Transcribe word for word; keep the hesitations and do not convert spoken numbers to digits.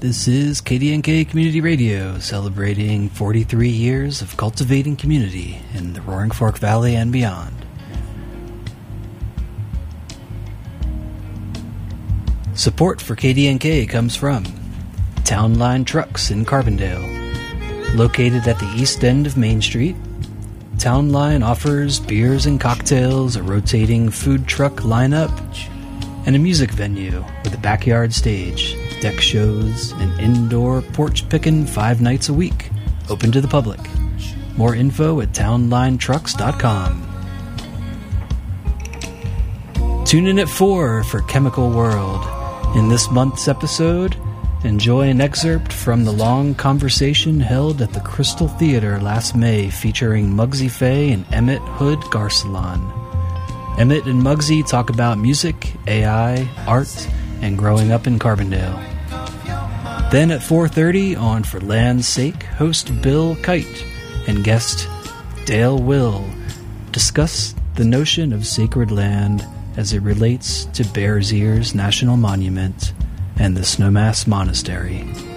This is K D N K Community Radio, celebrating forty-three years of cultivating community in the Roaring Fork Valley and beyond. Support for K D N K comes from Town Line Trucks in Carbondale. Located at the east end of Main Street, Town Line offers beers and cocktails, a rotating food truck lineup, and a music venue with a backyard stage, deck shows, and indoor porch picking five nights a week, open to the public. More info at town line trucks dot com. Tune in at four for Chemical World. In this month's episode, enjoy an excerpt from the long conversation held at the Crystal Theater last May featuring Muggsy Faye and Emmett Hood Garcelon. Emmett and Muggsy talk about music, A I, art, and growing up in Carbondale. Then at four thirty on For Land's Sake, host Bill Kite and guest Dale Will discuss the notion of sacred land as it relates to Bears Ears National Monument and the Snowmass Monastery.